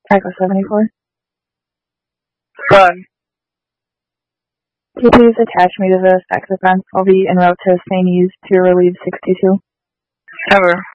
Echo 74. Go. Can you please attach me to the sex offense? I'll be en route to St. E's to relieve 62. Ever.